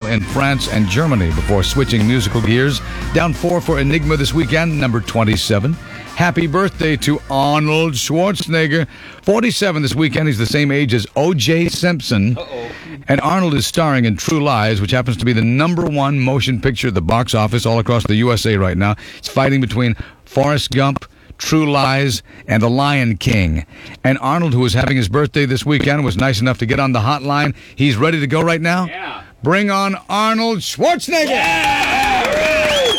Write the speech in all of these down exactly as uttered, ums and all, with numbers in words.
in France and Germany before switching musical gears. Down four for Enigma this weekend, number twenty-seven. Happy birthday to Arnold Schwarzenegger. forty-seven this weekend. He's the same age as O J Simpson. Uh-oh. And Arnold is starring in True Lies, which happens to be the number one motion picture at the box office all across the U S A right now. It's fighting between Forrest Gump, True Lies, and The Lion King. And Arnold, who was having his birthday this weekend, was nice enough to get on the hotline. He's ready to go right now? Yeah. Bring on Arnold Schwarzenegger! Yeah!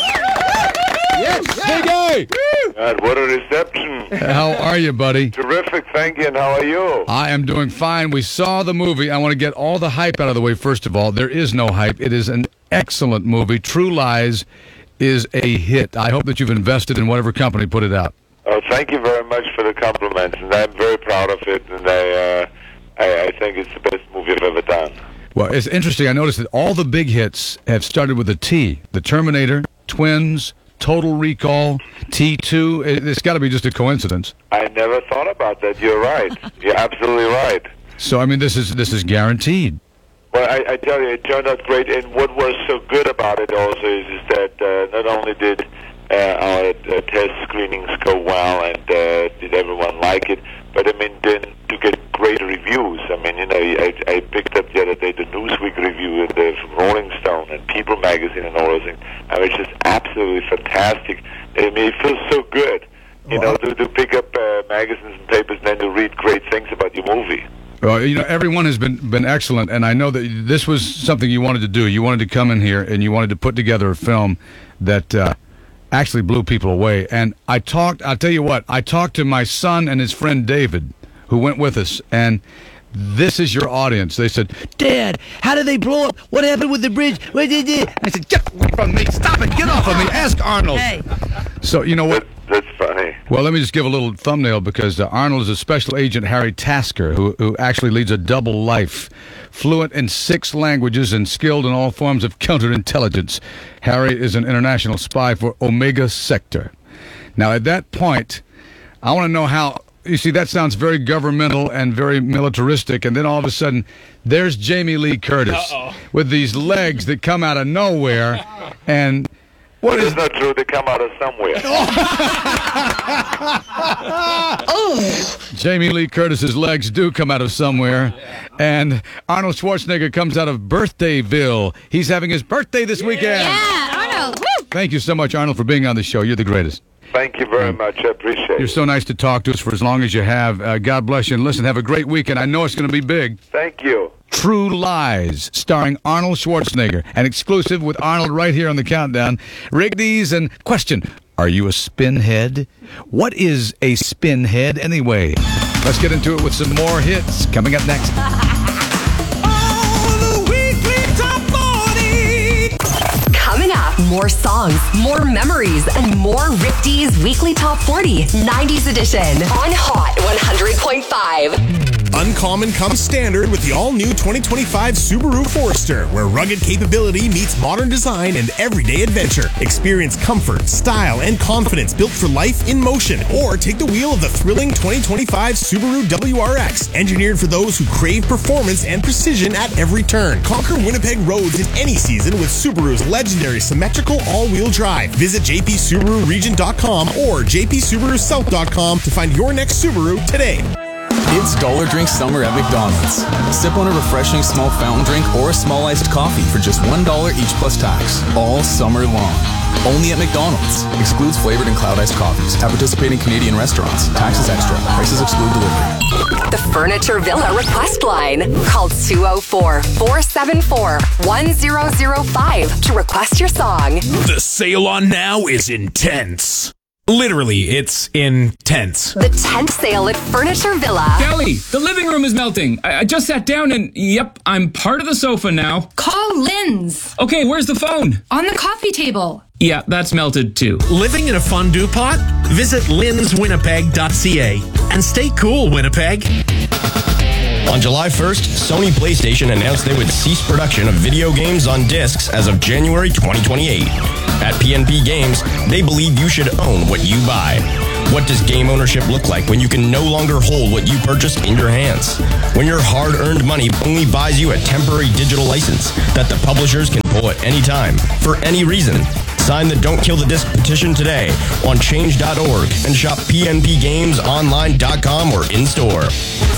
Yes, big A! God, what a reception. How are you, buddy? Terrific, thank you, and how are you? I am doing fine. We saw the movie. I want to get all the hype out of the way, first of all. There is no hype. It is an excellent movie. True Lies is a hit. I hope that you've invested in whatever company put it out. Oh, thank you very much for the compliments, and I'm very proud of it, and I, uh, I, I think it's the best movie I've ever done. Well, it's interesting. I noticed that all the big hits have started with a T. The Terminator, Twins, Total Recall, T two. It's got to be just a coincidence. I never thought about that. You're right. You're absolutely right. So, I mean, this is this is guaranteed. Well, I, I tell you, it turned out great, and what was so good about it also is, is that uh, not only did uh, our uh, test screenings go well and uh, did everyone like it, but, I mean, then to get great reviews. I mean, you know, I, I picked up the other day the Newsweek review and the, from Rolling Stone and People magazine and all those things. I mean, it's just absolutely fantastic. I mean, it feels so good, you well, know, to, to pick up uh, magazines and papers and then to read great things about your movie. Well, you know, everyone has been, been excellent, and I know that this was something you wanted to do. You wanted to come in here, and you wanted to put together a film that uh, actually blew people away. And I talked, I'll tell you what, I talked to my son and his friend David, who went with us, and this is your audience. They said, Dad, how did they blow up? What happened with the bridge? What did they do? I said, get away from me. Stop it. Get off of me. Ask Arnold. Hey. So, you know what? That's funny. Well, let me just give a little thumbnail, because uh, Arnold is a special agent, Harry Tasker, who, who actually leads a double life. Fluent in six languages and skilled in all forms of counterintelligence, Harry is an international spy for Omega Sector. Now, at that point, I want to know how... You see, that sounds very governmental and very militaristic, and then all of a sudden, there's Jamie Lee Curtis Uh-oh. with these legs that come out of nowhere, and... What well, is it's not true. They come out of somewhere. Oh. Jamie Lee Curtis's legs do come out of somewhere, and Arnold Schwarzenegger comes out of Birthdayville. He's having his birthday this weekend. Yeah, Arnold. Woo. Thank you so much, Arnold, for being on the show. You're the greatest. Thank you very much. I appreciate it. You're so nice to talk to us for as long as you have. Uh, God bless you. And listen, have a great weekend. I know it's going to be big. Thank you. True Lies, starring Arnold Schwarzenegger. An exclusive with Arnold right here on the Countdown. Rigdies, and question, are you a spinhead? What is a spinhead anyway? Let's get into it with some more hits coming up next. Coming up, more songs, more memories, and more Rigdies Weekly Top forty, nineties edition on Hot one hundred point five. Uncommon comes standard with the all-new twenty twenty-five Subaru Forester, where rugged capability meets modern design and everyday adventure. Experience comfort, style, and confidence built for life in motion. Or take the wheel of the thrilling twenty twenty-five Subaru W R X, engineered for those who crave performance and precision at every turn. Conquer Winnipeg roads in any season with Subaru's legendary symmetrical all-wheel drive. Visit j p subaru region dot com or j p subaru south dot com to find your next Subaru today. It's Dollar Drink Summer at McDonald's. Sip on a refreshing small fountain drink or a small iced coffee for just one dollar each plus tax, all summer long. Only at McDonald's. Excludes flavored and cloud iced coffees. At participating Canadian restaurants. Taxes extra. Prices exclude delivery. The Furniture Villa request line. Call two oh four, four seven four, one zero zero five to request your song. The sale on now is intense. Literally, it's intense. The tent sale at Furniture Villa. Kelly, the living room is melting. I, I just sat down and, yep, I'm part of the sofa now. Call Lynn's. Okay, where's the phone? On the coffee table. Yeah, that's melted too. Living in a fondue pot? Visit lins winnipeg dot c a and stay cool, Winnipeg. On July first, Sony PlayStation announced they would cease production of video games on discs as of January twenty twenty-eight. At P N P Games, they believe you should own what you buy. What does game ownership look like when you can no longer hold what you purchased in your hands? When your hard-earned money only buys you a temporary digital license that the publishers can pull at any time, for any reason. Sign the Don't Kill the Disc petition today on change dot org and shop P N P games online dot com or in-store.